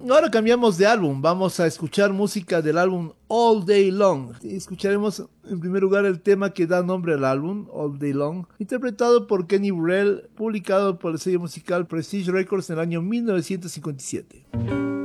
Ahora cambiamos de álbum, vamos a escuchar música del álbum All Day Long. Escucharemos en primer lugar el tema que da nombre al álbum, All Day Long, interpretado por Kenny Burrell, publicado por el sello musical Prestige Records en el año 1957.